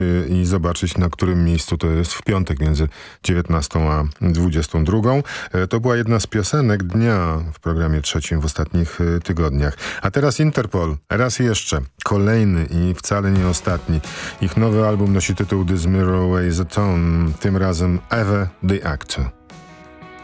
i zobaczyć, na którym miejscu to jest w piątek między 19 a 22. To była jedna z piosenek dnia w programie trzecim w ostatnich tygodniach. A teraz Interpol. Raz jeszcze. Kolejny i wcale nie ostatni. Ich nowy album nosi tytuł This Mirror Weighs a Ton. Tym razem Eve the Actor.